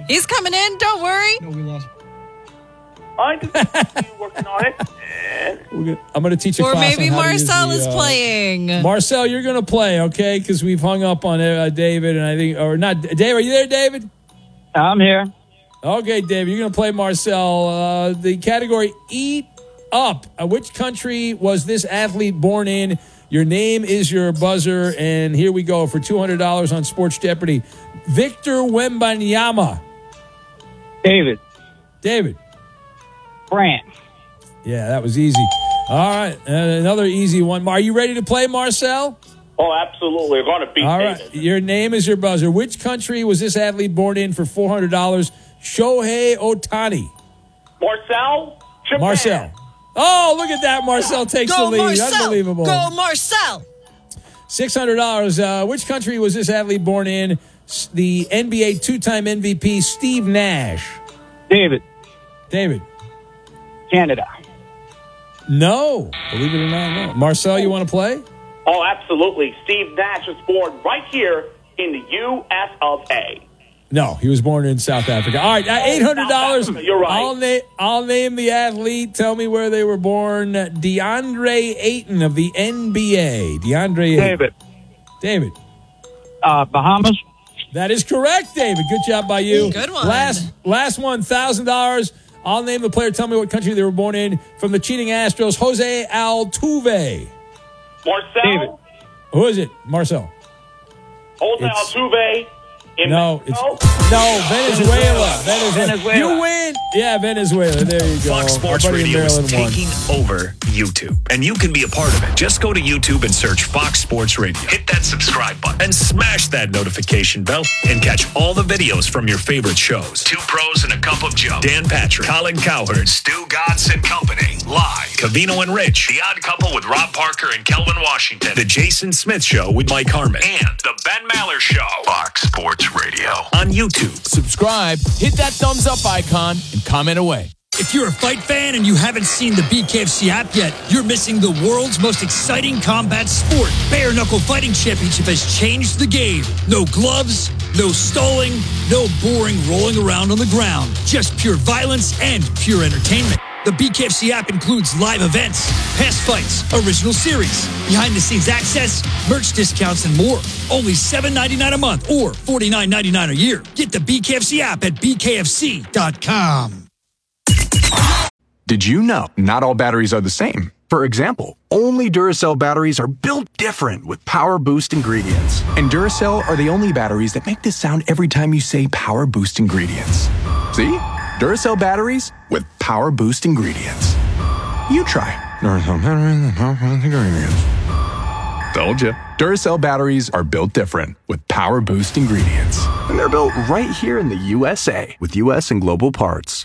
He's coming in. Don't worry. No, we lost. I just working on it. I'm going to teach a Or class maybe on how to use Marcel is playing. Marcel, you're going to play, okay? Because we've hung up on David, and I think, or not. Dave, are you there, David? I'm here. Okay, David, you're going to play Marcel. The category Eat Up. Which country was this athlete born in? Your name is your buzzer, and here we go for $200 on Sports Jeopardy. Victor Wembanyama. David. France. Yeah, that was easy. All right, another easy one. Are you ready to play, Marcel? Oh, absolutely. We're going to beat All David. right, your name is your buzzer. Which country was this athlete born in for $400? Shohei Ohtani. Japan. Marcel. Oh, look at that. Marcel takes the lead. Marcel. Unbelievable. Go, Marcel. $600. Which country was this athlete born in? The NBA two-time MVP, Steve Nash. David. Canada. No. Believe it or not, no. Marcel, you want to play? Oh, absolutely. Steve Nash was born right here in the U.S. of A. No, he was born in South Africa. All right, $800. You're right. I'll name the athlete. Tell me where they were born. DeAndre Ayton of the NBA. DeAndre Ayton. David. Bahamas. That is correct, David. Good job by you. Good one. Last one, $1,000. I'll name the player. Tell me what country they were born in. From the cheating Astros, Jose Altuve. Marcel. Who is it? Marcel. Jose Altuve. No, Venezuela. You win. Yeah, Venezuela. There you go. Fox Sports Radio is taking over YouTube, and you can be a part of it. Just go to YouTube and search Fox Sports Radio. Hit that subscribe button and smash that notification bell and catch all the videos from your favorite shows. Two Pros and a Cup of Joe. Dan Patrick, Colin Cowherd, Stu Gatz and Company. Live. Cavino and Rich. The Odd Couple with Rob Parker and Kelvin Washington. The Jason Smith Show with Mike Harmon. And The Ben Maller Show. Fox Sports Radio on YouTube. Subscribe, hit that thumbs up icon, and comment away. If you're a fight fan and you haven't seen the BKFC app yet, you're missing the world's most exciting combat sport. Bare Knuckle Fighting Championship has changed the game. No gloves, no stalling, no boring rolling around on the ground. Just pure violence and pure entertainment. The BKFC app includes live events, past fights, original series, behind-the-scenes access, merch discounts, and more. Only $7.99 a month or $49.99 a year. Get the BKFC app at bkfc.com. Did you know not all batteries are the same? For example, only Duracell batteries are built different with Power Boost ingredients. And Duracell are the only batteries that make this sound every time you say Power Boost ingredients. See? Duracell batteries with Power Boost ingredients. You try. Duracell batteries with Power Boost ingredients. Told you. Duracell batteries are built different with Power Boost ingredients. And they're built right here in the USA with US and global parts.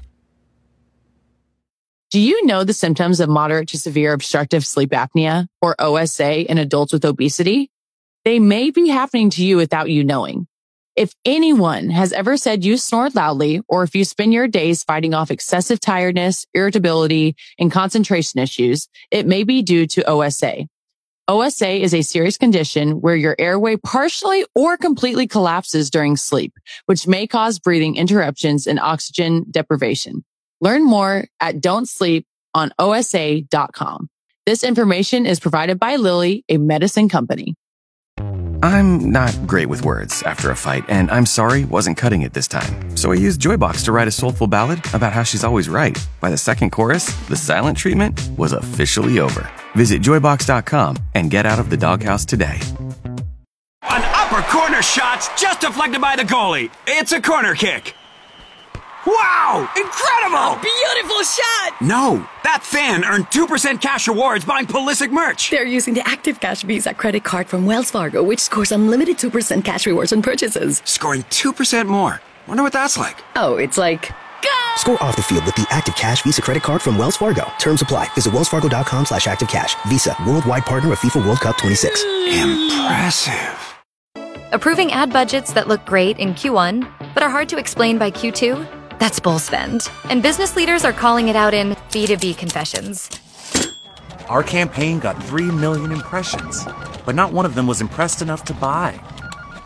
Do you know the symptoms of moderate to severe obstructive sleep apnea, or OSA, in adults with obesity? They may be happening to you without you knowing. If anyone has ever said you snore loudly, or if you spend your days fighting off excessive tiredness, irritability, and concentration issues, it may be due to OSA. OSA is a serious condition where your airway partially or completely collapses during sleep, which may cause breathing interruptions and oxygen deprivation. Learn more at don'tsleeponosa.com. This information is provided by Lilly, a medicine company. I'm not great with words after a fight, and I'm sorry wasn't cutting it this time. So I used Joybox to write a soulful ballad about how she's always right. By the second chorus, the silent treatment was officially over. Visit Joybox.com and get out of the doghouse today. An upper corner shot's just deflected by the goalie. It's a corner kick. Wow! Incredible! A beautiful shot! No, that fan earned 2% cash rewards buying Pulisic merch. They're using the Active Cash Visa credit card from Wells Fargo, which scores unlimited 2% cash rewards on purchases. Scoring 2% more. Wonder what that's like. Oh, it's like... Go! Score off the field with the Active Cash Visa credit card from Wells Fargo. Terms apply. Visit wellsfargo.com/activecash. Visa, worldwide partner of FIFA World Cup 26. Impressive. Approving ad budgets that look great in Q1, but are hard to explain by Q2? That's bull spend. And business leaders are calling it out in B2B confessions. Our campaign got 3 million impressions, but not one of them was impressed enough to buy.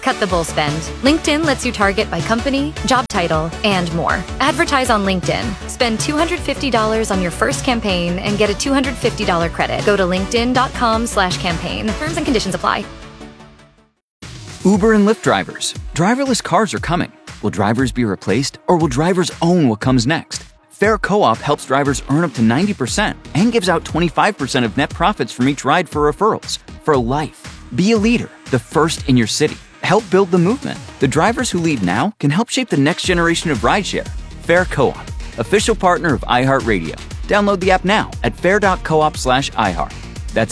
cut the bull spend. LinkedIn lets you target by company, job title, and more. Advertise on LinkedIn. Spend $250 on your first campaign and get a $250 credit. Go to linkedin.com/campaign. Terms and conditions apply. Uber and Lyft drivers. Driverless cars are coming. Will drivers be replaced, or will drivers own what comes next? Fair Co-op helps drivers earn up to 90% and gives out 25% of net profits from each ride for referrals. For life. Be a leader, the first in your city. Help build the movement. The drivers who lead now can help shape the next generation of rideshare. Fair Co-op, official partner of iHeartRadio. Download the app now at fair.coop/iHeart. That's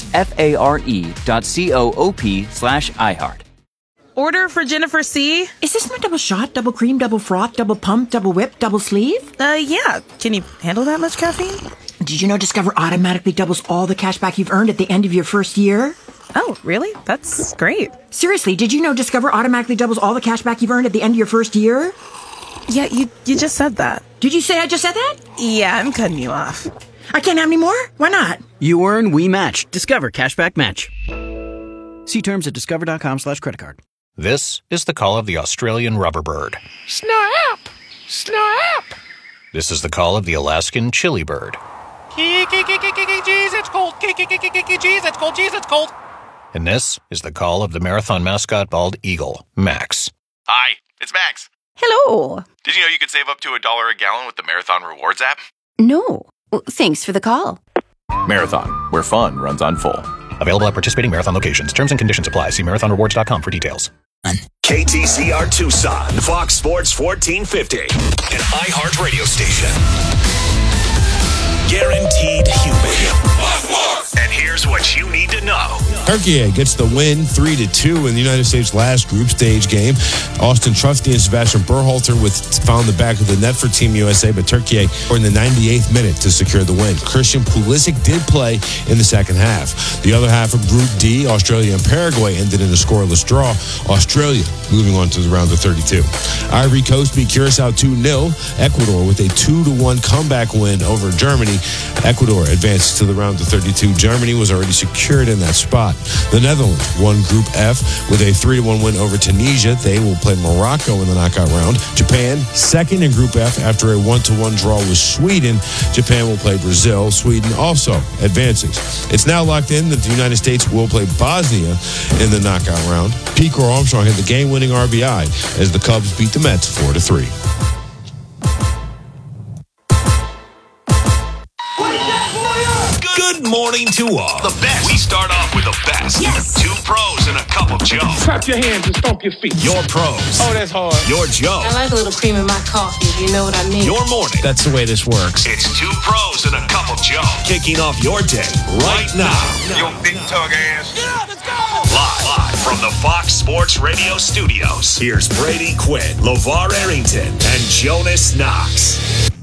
FARE.coop/iHeart. Order for Jennifer C. Is this my double shot, double cream, double froth, double pump, double whip, double sleeve? Yeah. Can you handle that much caffeine? Did you know Discover automatically doubles all the cash back you've earned at the end of your first year? Oh, really? That's great. Seriously, did you know Discover automatically doubles all the cash back you've earned at the end of your first year? Yeah, you just said that. Did you say I just said that? Yeah, I'm cutting you off. I can't have any more? Why not? You earn, we match. Discover Cashback Match. See terms at discover.com/creditcard. This is the call of the Australian rubber bird. Snap! Snap! This is the call of the Alaskan chili bird. Jeez, it's cold. Jeez, it's cold. Jeez, it's cold. And this is the call of the marathon mascot bald eagle, Max. Hi, it's Max. Hello. Did you know you could save up to $1 a gallon with the Marathon Rewards app? No. Well, thanks for the call. Marathon, where fun runs on full. Available at participating Marathon locations. Terms and conditions apply. See marathonrewards.com for details. KTCR Tucson, Fox Sports 1450, an iHeart radio station. Guaranteed human. And here's what you need to know. Turkey gets the win 3-2 in the United States last group stage game. Austin Trusty and Sebastian Berhalter found the back of the net for Team USA, but Turkey were in the 98th minute to secure the win. Christian Pulisic did play in the second half. The other half of Group D, Australia and Paraguay, ended in a scoreless draw. Australia moving on to the round of 32. Ivory Coast beat Curacao 2-0. Ecuador with a 2-1 comeback win over Germany. Ecuador advances to the round of 32. Germany was already secured in that spot. The Netherlands won Group F with a 3-1 win over Tunisia. They will play Morocco in the knockout round. Japan, second in Group F after a 1-1 draw with Sweden. Japan will play Brazil. Sweden also advances. It's now locked in that the United States will play Bosnia in the knockout round. Pete Crow Armstrong had the game-winning RBI as the Cubs beat the Mets 4-3. Good morning to all. The best. We start off with the best. Yes. Two pros and a cup of Joe. Clap your hands and stomp your feet. Your pros. Oh, that's hard. Your Joe. I like a little cream in my coffee, you know what I mean. Your morning. That's the way this works. It's two pros and a cup of Joe. Kicking off your day right now. Your big tug ass. Get up, let's go. Live from the Fox Sports Radio studios. Here's Brady Quinn, LeVar Arrington, and Jonas Knox.